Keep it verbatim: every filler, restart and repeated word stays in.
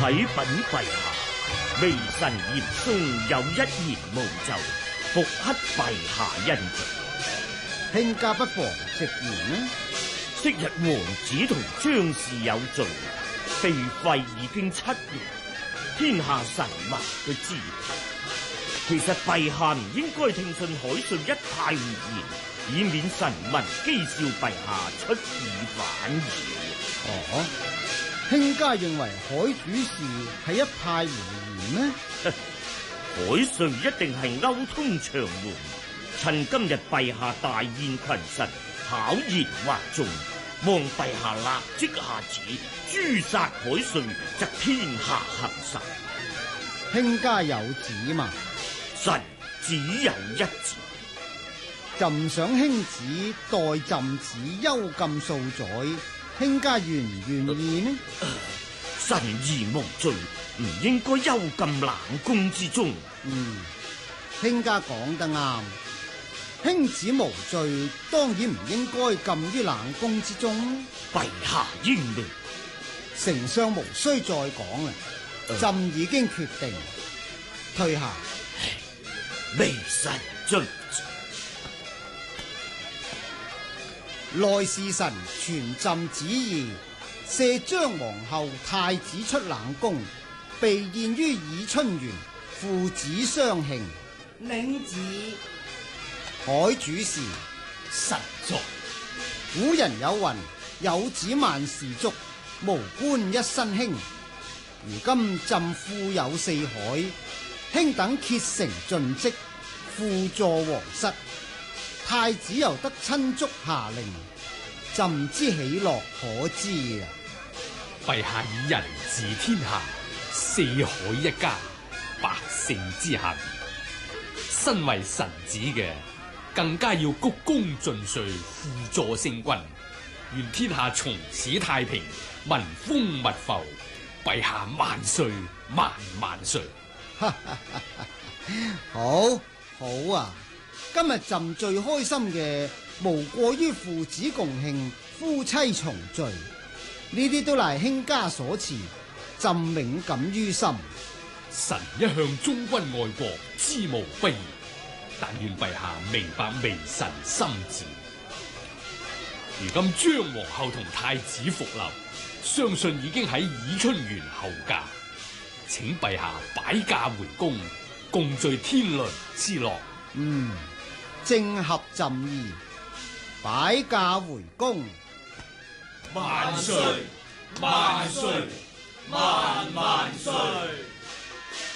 啟稟陛下，微臣嚴嵩有一言無就，復乞陛下恩准。 卿家不妨直言呢？ 昔日王子同張氏有罪，被廢已經七年，天下臣民都知。其實陛下唔應該聽信海瑞一派胡言，以免臣民譏笑陛下出爾反爾。 哦，卿家認為海主事係一派胡言咩？ 海瑞一定係勾通長門，趁今日陛下大宴群臣，巧言惑眾，望陛下立即下旨誅殺海瑞，則天下幸實。 卿家有旨嘛？ 臣只有一旨， 朕想卿子代朕旨幽禁數載，卿家願唔願意呢？ 呃呃、臣兒無罪，唔應該幽禁冷宮之中。 嗯，卿家講得啱，卿子無罪，當然唔應該禁於冷宮之中。 陛下英明， 丞相無需再講啦，呃、朕已經決定退下。 微臣遵旨。 內侍臣傳朕旨意，赦張皇后太子出冷宮，備宴於爾春園，父子相慶。 領旨。 海主事實在。 古人有云：有子萬事足，無官一身輕。如今朕富有四海，卿等竭誠盡職，輔助皇室，太子又得親族下令，朕之喜樂可知啊！ 陛下以仁治天下，四海一家，百姓之幸。身為臣子嘅，更加要鞠躬盡瘁，輔助聖君。願天下從此太平，民豐物阜。陛下萬歲萬萬歲！ 好，好啊！今日朕最開心嘅，無過於父子共慶，夫妻重聚，呢啲都賴卿家所賜，朕銘感於心。 臣一向忠君愛國，知無不義，但願陛下明白微臣心志。如今張皇后同太子復流，相信已經喺爾春園候駕，請陛下擺駕回宮，共聚天倫之樂。 嗯，正合朕意，擺駕回宮。 萬歲！萬歲！萬